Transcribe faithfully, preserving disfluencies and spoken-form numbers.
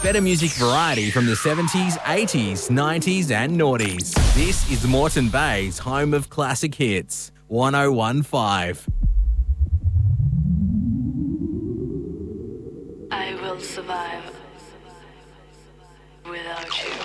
Better music variety from the seventies, eighties, nineties and noughties. This is Moreton Bay's home of classic hits. one oh one point five. I will survive without you.